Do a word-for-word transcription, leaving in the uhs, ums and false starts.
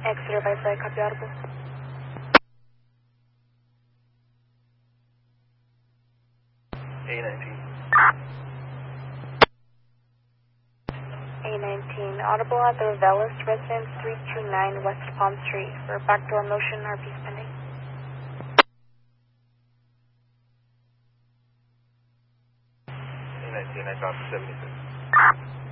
Exeter by flight, copy audible. A nineteen. A nineteen, audible at the Revelis residence, three two nine West Palm Street for backdoor motion, R P pending. A nineteen, I got seventy-six.